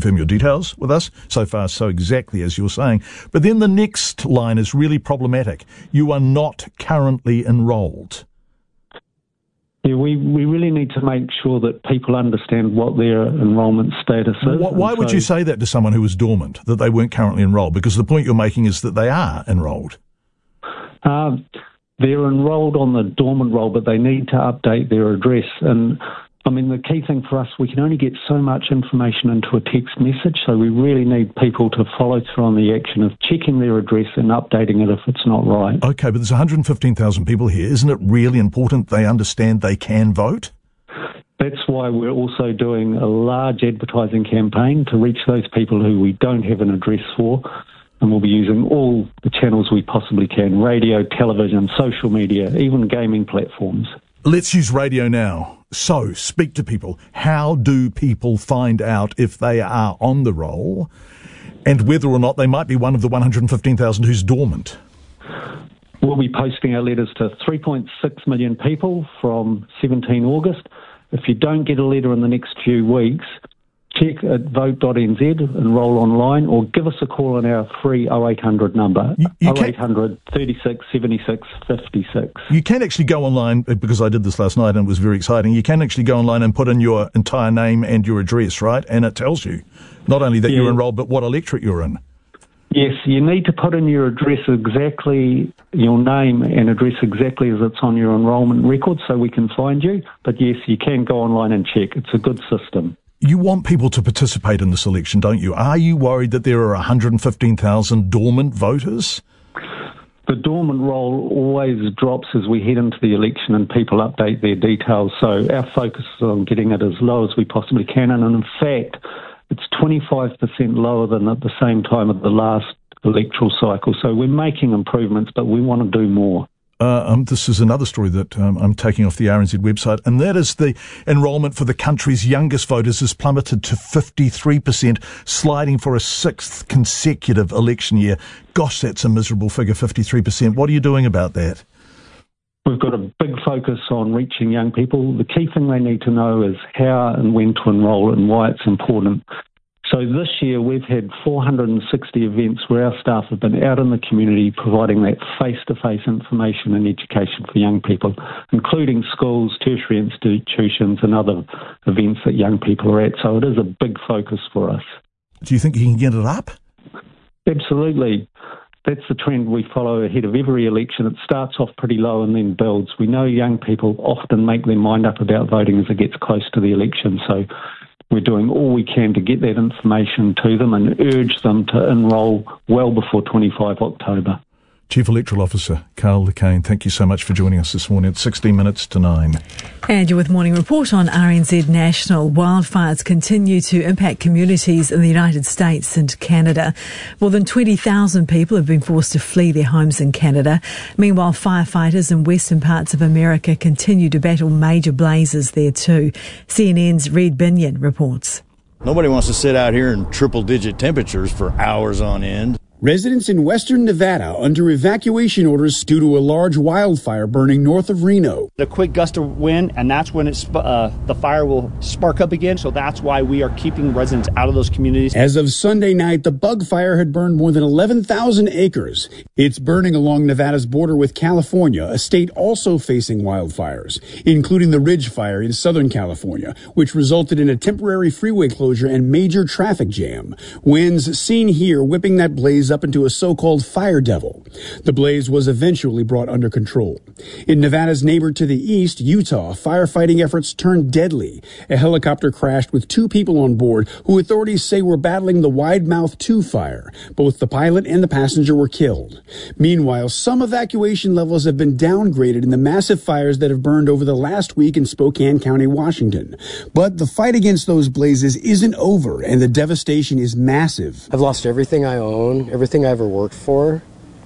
confirm your details with us. So far, so exactly as you're saying. But then the next line is really problematic. You are not currently enrolled. Yeah, we really need to make sure that people understand what their enrolment status is. Why would you say that to someone who was dormant, that they weren't currently enrolled? Because the point you're making is that they are enrolled. They're enrolled on the dormant roll, but they need to update their address. And, I mean, the key thing for us, we can only get so much information into a text message, so we really need people to follow through on the action of checking their address and updating it if it's not right. Okay, but there's 115,000 people here. Isn't it really important they understand they can vote? That's why we're also doing a large advertising campaign to reach those people who we don't have an address for. And we'll be using all the channels we possibly can, radio, television, social media, even gaming platforms. Let's use radio now. So, speak to people. How do people find out if they are on the roll and whether or not they might be one of the 115,000 who's dormant? We'll be posting our letters to 3.6 million people from 17 August. If you don't get a letter in the next few weeks, check at vote.nz, enrol online, or give us a call on our free 0800 number, 0800 36 76 56. You can actually go online, because I did this last night and it was very exciting, you can actually go online and put in your entire name and your address, right? And it tells you not only that you're enrolled, but what electorate you're in. Yes, you need to put in your address exactly, your name and address exactly as it's on your enrolment record so we can find you. But yes, you can go online and check. It's a good system. You want people to participate in this election, don't you? Are you worried that there are 115,000 dormant voters? The dormant roll always drops as we head into the election and people update their details. So our focus is on getting it as low as we possibly can. And in fact, it's 25% lower than at the same time of the last electoral cycle. So we're making improvements, but we want to do more. This is another story that I'm taking off the RNZ website, and that is the enrolment for the country's youngest voters has plummeted to 53%, sliding for a sixth consecutive election year. Gosh, that's a miserable figure, 53%. What are you doing about that? We've got a big focus on reaching young people. The key thing they need to know is how and when to enrol and why it's important. So this year we've had 460 events where our staff have been out in the community providing that face-to-face information and education for young people, including schools, tertiary institutions and other events that young people are at. So it is a big focus for us. Do you think you can get it up? Absolutely. That's the trend we follow ahead of every election. It starts off pretty low and then builds. We know young people often make their mind up about voting as it gets close to the election. So we're doing all we can to get that information to them and urge them to enrol well before 25 October. Chief Electoral Officer Carl Lekain, thank you so much for joining us this morning at 16 minutes to 9. And you're with Morning Report on RNZ National. Wildfires continue to impact communities in the United States and Canada. More than 20,000 people have been forced to flee their homes in Canada. Meanwhile, firefighters in western parts of America continue to battle major blazes there too. CNN's Reid Binion reports. Nobody wants to sit out here in triple-digit temperatures for hours on end. Residents in western Nevada under evacuation orders due to a large wildfire burning north of Reno. A quick gust of wind, and that's when the fire will spark up again. So that's why we are keeping residents out of those communities. As of Sunday night, the bug fire had burned more than 11,000 acres. It's burning along Nevada's border with California, a state also facing wildfires, including the Ridge Fire in Southern California, which resulted in a temporary freeway closure and major traffic jam. Winds seen here whipping that blaze up into a so-called fire devil. The blaze was eventually brought under control. In Nevada's neighbor to the east, Utah, firefighting efforts turned deadly. A helicopter crashed with 2 people on board who authorities say were battling the Widemouth 2 fire. Both the pilot and the passenger were killed. Meanwhile, some evacuation levels have been downgraded in the massive fires that have burned over the last week in Spokane County, Washington. But the fight against those blazes isn't over, and the devastation is massive. I've lost everything I own, everything I ever worked for,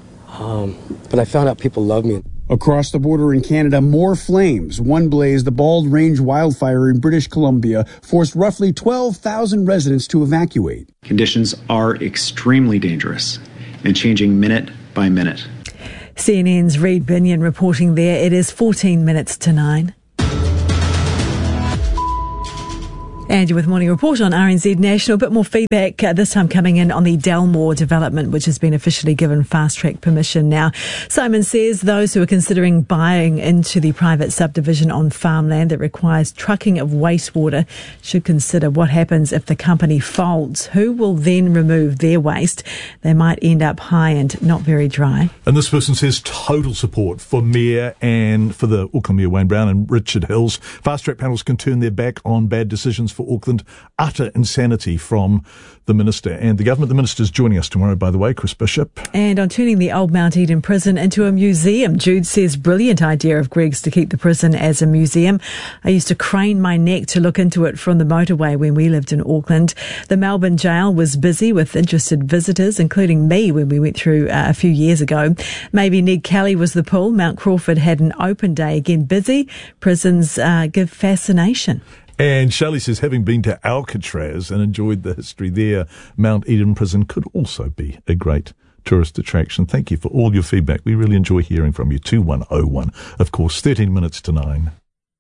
but I found out people love me. Across the border in Canada, more flames. One blaze, the Bald Range wildfire in British Columbia, forced roughly 12,000 residents to evacuate. Conditions are extremely dangerous and changing minute by minute. CNN's Reid Binion reporting there. It is 14 minutes to 9. And you're with Morning Report on RNZ National. A bit more feedback this time coming in on the Dalmore development, which has been officially given fast-track permission now. Simon says those who are considering buying into the private subdivision on farmland that requires trucking of wastewater should consider what happens if the company folds. Who will then remove their waste? They might end up high and not very dry. And this person says total support for Mayor and for the Auckland Mayor Wayne Brown and Richard Hills. Fast-track panels can turn their back on bad decisions for Auckland. Utter insanity from the Minister and the government. The Minister is joining us tomorrow, by the way, Chris Bishop. And on turning the old Mount Eden prison into a museum, Jude says brilliant idea of Greg's to keep the prison as a museum. I used to crane my neck to look into it from the motorway when we lived in Auckland. The Melbourne jail was busy with interested visitors, including me when we went through a few years ago. Maybe Ned Kelly was the pull. Mount Crawford had an open day. Again, busy. Prisons give fascination. And Shelley says, having been to Alcatraz and enjoyed the history there, Mount Eden Prison could also be a great tourist attraction. Thank you for all your feedback. We really enjoy hearing from you. 2101, of course, 13 minutes to 9.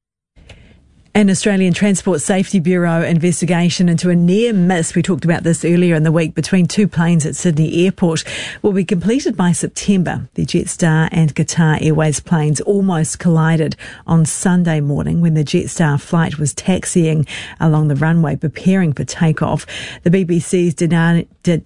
An Australian Transport Safety Bureau investigation into a near miss, we talked about this earlier in the week, between two planes at Sydney Airport will be completed by September. The Jetstar and Qatar Airways planes almost collided on Sunday morning when the Jetstar flight was taxiing along the runway preparing for takeoff. The BBC's Diana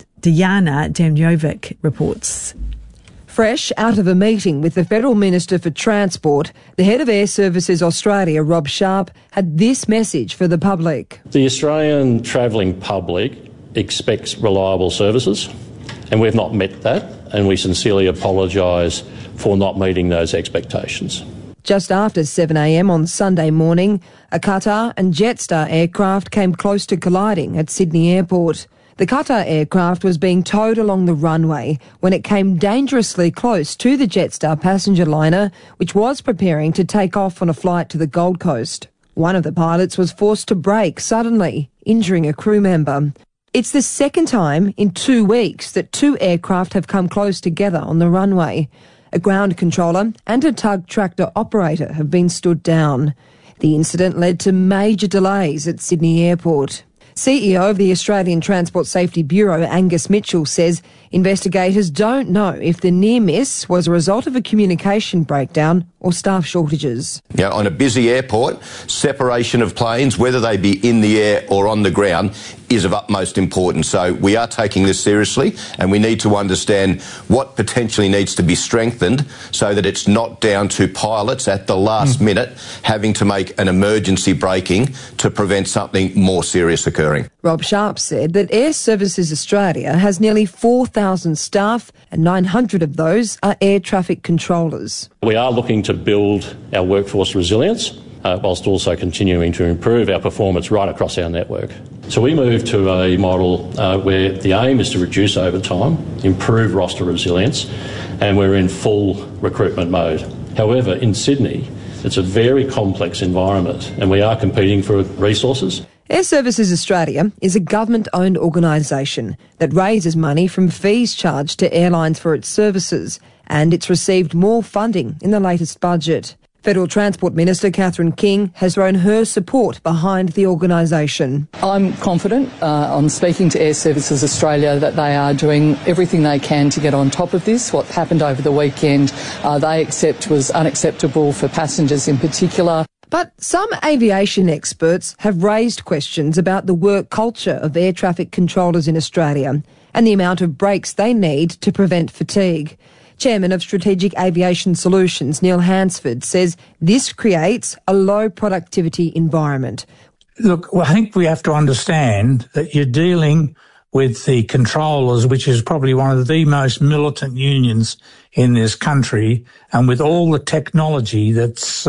Damjovic reports. Fresh out of a meeting with the Federal Minister for Transport, the head of Air Services Australia, Rob Sharp, had this message for the public. The Australian travelling public expects reliable services, and we've not met that, and we sincerely apologise for not meeting those expectations. Just after 7 a.m. on Sunday morning, a Qatar and Jetstar aircraft came close to colliding at Sydney Airport. The Qatar aircraft was being towed along the runway when it came dangerously close to the Jetstar passenger liner, which was preparing to take off on a flight to the Gold Coast. One of the pilots was forced to brake suddenly, injuring a crew member. It's the second time in 2 weeks that two aircraft have come close together on the runway. A ground controller and a tug tractor operator have been stood down. The incident led to major delays at Sydney Airport. CEO of the Australian Transport Safety Bureau, Angus Mitchell, says investigators don't know if the near miss was a result of a communication breakdown or staff shortages. On a busy airport, separation of planes, whether they be in the air or on the ground, is of utmost importance. So we are taking this seriously, and we need to understand what potentially needs to be strengthened so that it's not down to pilots at the last minute having to make an emergency braking to prevent something more serious occurring. Rob Sharp said that Air Services Australia has nearly 4,000 staff, and 900 of those are air traffic controllers. We are looking to build our workforce resilience whilst also continuing to improve our performance right across our network. So we moved to a model where the aim is to reduce overtime, improve roster resilience, and we're in full recruitment mode. However, in Sydney, it's a very complex environment and we are competing for resources. Air Services Australia is a government-owned organisation that raises money from fees charged to airlines for its services, and it's received more funding in the latest budget. Federal Transport Minister Catherine King has thrown her support behind the organisation. I'm confident on speaking to Air Services Australia that they are doing everything they can to get on top of this. What happened over the weekend they accept was unacceptable for passengers in particular. But some aviation experts have raised questions about the work culture of air traffic controllers in Australia and the amount of breaks they need to prevent fatigue. Chairman of Strategic Aviation Solutions, Neil Hansford, says this creates a low productivity environment. Look, I think we have to understand that you're dealing with the controllers, which is probably one of the most militant unions in this country, and with all the technology that's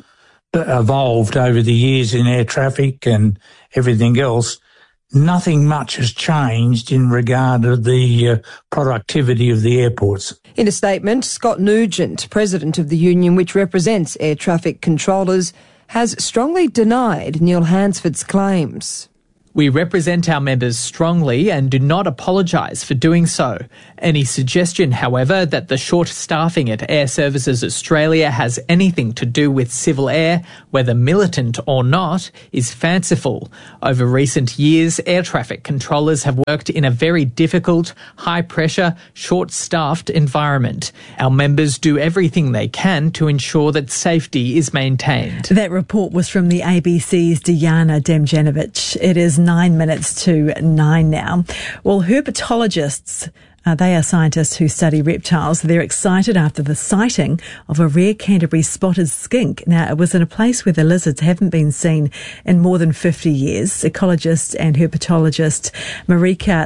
evolved over the years in air traffic and everything else, nothing much has changed in regard to the productivity of the airports. In a statement, Scott Nugent, president of the union which represents air traffic controllers, has strongly denied Neil Hansford's claims. We represent our members strongly and do not apologise for doing so. Any suggestion, however, that the short staffing at Air Services Australia has anything to do with Civil Air, whether militant or not, is fanciful. Over recent years, air traffic controllers have worked in a very difficult, high-pressure, short-staffed environment. Our members do everything they can to ensure that safety is maintained. That report was from the ABC's Diana Damjanovic. It is 9 minutes to 9 now. Well, herpetologists, they are scientists who study reptiles. They're excited after the sighting of a rare Canterbury spotted skink. Now, it was in a place where the lizards haven't been seen in more than 50 years. Ecologist and herpetologist Marika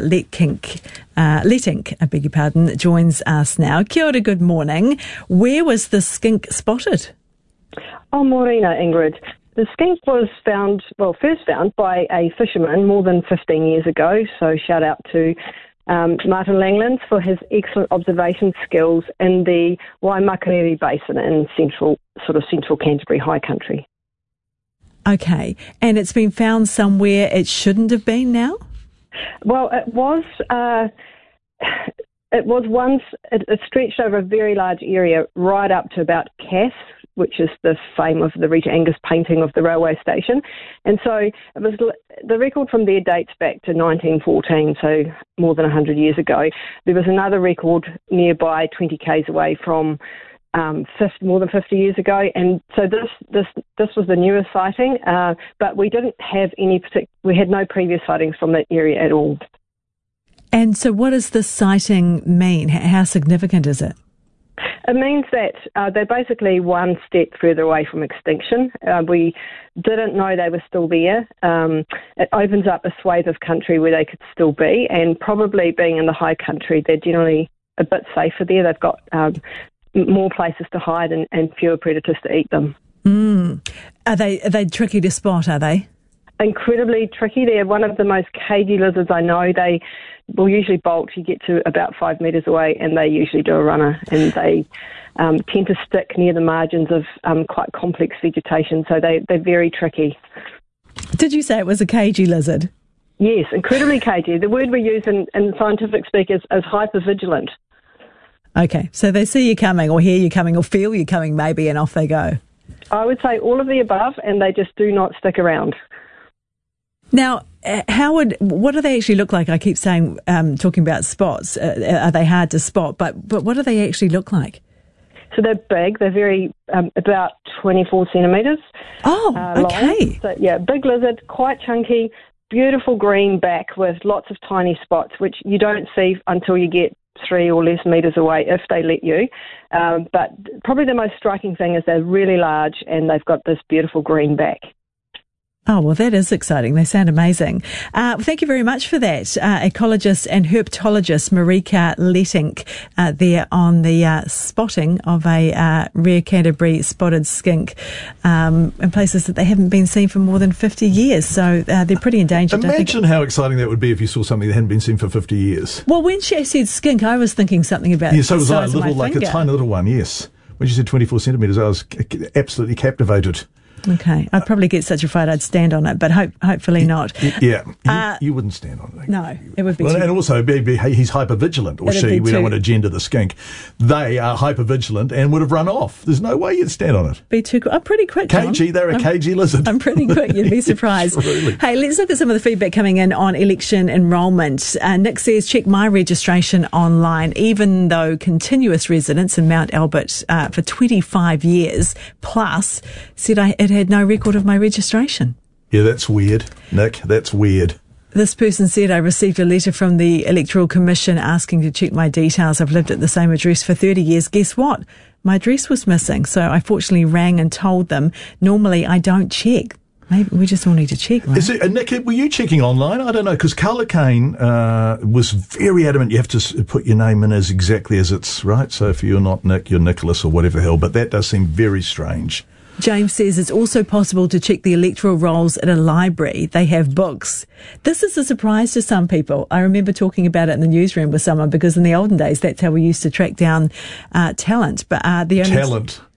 Letink, joins us now. Kia ora, good morning. Where was the skink spotted? Oh, morena, Ingrid. The skink was first found by a fisherman more than 15 years ago, so shout out to Martin Langlands for his excellent observation skills in the Waimakariri Basin in central Canterbury High Country. Okay, and it's been found somewhere it shouldn't have been now? Well, it was once, it stretched over a very large area right up to about Cass, which is the fame of the Rita Angus painting of the railway station. And so the record from there dates back to 1914, so more than 100 years ago. There was another record nearby, 20 k's away from more than 50 years ago. And so this was the newest sighting, but we didn't have we had no previous sightings from that area at all. And so what does this sighting mean? How significant is it? It means that they're basically one step further away from extinction. We didn't know they were still there. It opens up a swathe of country where they could still be, and probably being in the high country, they're generally a bit safer there. They've got more places to hide and fewer predators to eat them. Are they tricky to spot, are they? Incredibly tricky. They're one of the most cagey lizards I know. They will usually bolt. You get to about 5 metres away and they usually do a runner, and they tend to stick near the margins of quite complex vegetation, so they're very tricky. Did you say it was a cagey lizard? Yes, incredibly cagey. The word we use in scientific speak is hypervigilant. Okay, so they see you coming or hear you coming or feel you coming maybe, and off they go. I would say all of the above, and they just do not stick around. Now, what do they actually look like? I keep saying, talking about spots, are they hard to spot? But what do they actually look like? So they're big. They're very, about 24 centimetres. Oh, okay. Long. So, yeah, big lizard, quite chunky, beautiful green back with lots of tiny spots, which you don't see until you get 3 or less metres away, if they let you. But probably the most striking thing is they're really large and they've got this beautiful green back. Oh, well, that is exciting. They sound amazing. Thank you very much for that. Ecologist and herpetologist Marika Letink there on the spotting of a rare Canterbury spotted skink in places that they haven't been seen for more than 50 years. So they're pretty endangered. Imagine how exciting that would be if you saw something that hadn't been seen for 50 years. Well, when she said skink, I was thinking something about so was I, like a tiny little one, yes. When she said 24 centimetres, I was absolutely captivated. Okay, I'd probably get such a fright I'd stand on it, but hopefully not. Yeah, you wouldn't stand on it. No, it would be and also, he's hypervigilant, or she, we don't want to gender the skink. They are hypervigilant and would have run off. There's no way you'd stand on it. Be too quick. I'm pretty quick, John. Cagey, they're a cagey lizard. I'm pretty quick, you'd be surprised. Really. Hey, let's look at some of the feedback coming in on election enrolment. Nick says, check my registration online, even though continuous residence in Mount Albert for 25 years plus said it had no record of my registration. Yeah, that's weird, Nick. That's weird. This person said, I received a letter from the Electoral Commission asking to check my details. I've lived at the same address for 30 years. Guess what? My address was missing. So I fortunately rang and told them. Normally I don't check. Maybe we just all need to check, right? Nick, were you checking online? I don't know, because Carla Kane was very adamant you have to put your name in as exactly as it's, right? So if you're not Nick, you're Nicholas or whatever the hell. But that does seem very strange. James says it's also possible to check the electoral rolls at a library. They have books. This is a surprise to some people. I remember talking about it in the newsroom with someone because in the olden days, that's how we used to track down talent. But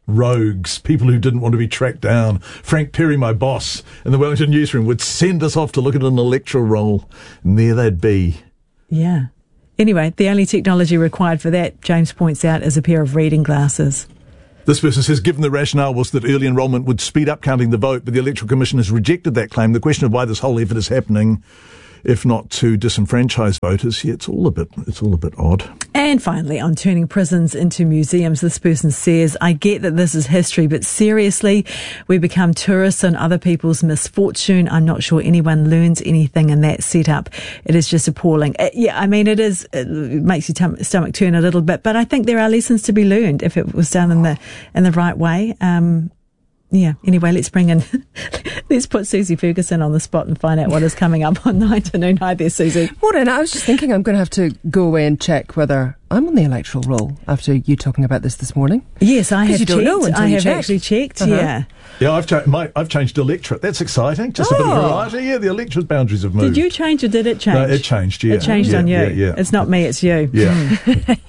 rogues, people who didn't want to be tracked down. Frank Perry, my boss in the Wellington newsroom, would send us off to look at an electoral roll, and there they'd be. Yeah. Anyway, the only technology required for that, James points out, is a pair of reading glasses. This person says, given the rationale was that early enrolment would speed up counting the vote, but the Electoral Commission has rejected that claim. The question of why this whole effort is happening, if not to disenfranchise voters, it's all a bit odd. And finally, on turning prisons into museums, this person says, I get that this is history, but seriously, we become tourists on other people's misfortune. I'm not sure anyone learns anything in that setup. It is just appalling. It makes your stomach turn a little bit, but I think there are lessons to be learned if it was done in the right way. Anyway, let's put Susie Ferguson on the spot and find out what is coming up on 9 to Noon. Hi there, Susie. Morning. I was just thinking I'm going to have to go away and check whether I'm on the electoral roll after you talking about this morning. Yes, I have checked. I have actually checked, yeah. Yeah, I've changed electorate. That's exciting. Just a bit of variety. Yeah, the electorate boundaries have moved. Did you change or did it change? No, it changed, yeah. It changed on you. Yeah. It's not me, it's you. Yeah.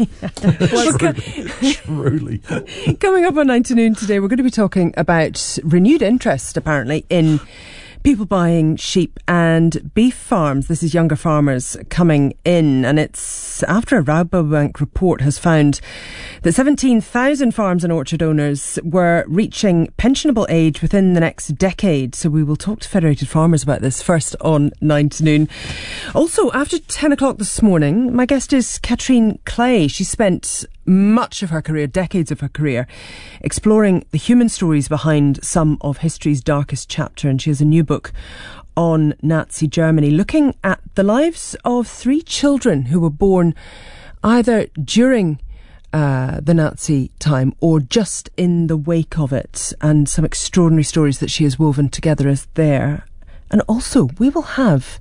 Truly. Coming up on 9 to Noon today, we're going to be talking about renewed interest, apparently, in people buying sheep and beef farms. This is younger farmers coming in, and it's after a Rabobank report has found that 17,000 farms and orchard owners were reaching pensionable age within the next decade. So we will talk to Federated Farmers about this first on 9 to Noon. Also, after 10 o'clock this morning, my guest is Katrine Clay. She spent much of her career, decades of her career, exploring the human stories behind some of history's darkest chapter, and she has a new book on Nazi Germany, looking at the lives of 3 children who were born either during the Nazi time or just in the wake of it, and some extraordinary stories that she has woven together as there. And also, we will have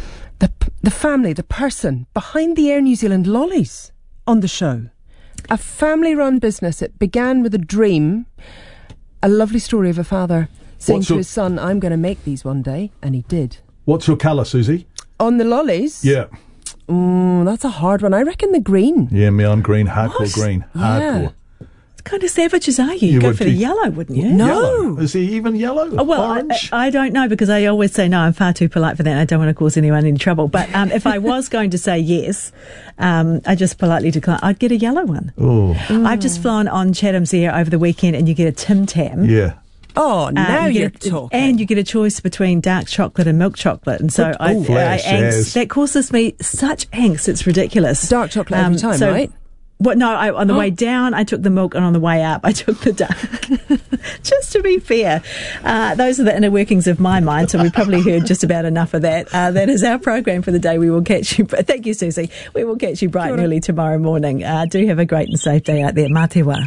the family, the person behind the Air New Zealand lollies on the show. A family-run business. It began with a dream, a lovely story of a father saying to his son, I'm going to make these one day, and he did. What's your colour, Susie? On the lollies? Yeah. That's a hard one. I reckon the green. Yeah, me, I'm green. Hardcore green. Hardcore. Yeah. What kind of savages are you? You'd go for the yellow, wouldn't you? No. Yellow. Is he even yellow? Oh, well, orange? I don't know, because I always say no, I'm far too polite for that. I don't want to cause anyone any trouble. But if I was going to say yes, I just politely decline. I'd get a yellow one. Oh. I've just flown on Chatham's Air over the weekend, and you get a Tim Tam. Yeah. Oh, now you're talking. And you get a choice between dark chocolate and milk chocolate. And so that causes me such angst. It's ridiculous. Dark chocolate every time, right? Well, no, on the way down, I took the milk, and on the way up, I took the dark. Just to be fair, those are the inner workings of my mind, so we've probably heard just about enough of that. That is our program for the day. We will catch you. Thank you, Susie. We will catch you bright and early tomorrow morning. Do have a great and safe day out there. Mā te wā.